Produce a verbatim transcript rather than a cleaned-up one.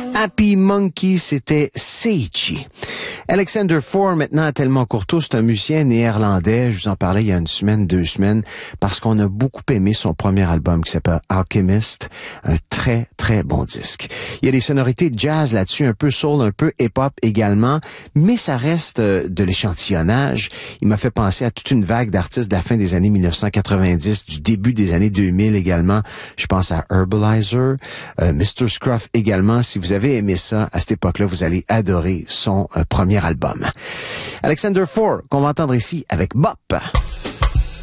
Happy Monkey, c'était Seichi. Alexander Four, maintenant à Tellement Courteau, c'est un musicien néerlandais. Je vous en parlais il y a une semaine, deux semaines, parce qu'on a beaucoup aimé son premier album qui s'appelle Alchemist. Un très, très bon disque. Il y a des sonorités de jazz là-dessus, un peu soul, un peu hip-hop également, mais ça reste de l'échantillonnage. Il m'a fait penser à toute une vague d'artistes de la fin des années mille neuf cent quatre-vingt-dix, du début des années deux mille également. Je pense à Herbalizer, euh, mister Scruff également. Si vous avez aimé ça à cette époque-là, vous allez adorer son euh, premier album. Alexander Four, qu'on va entendre ici avec Bop.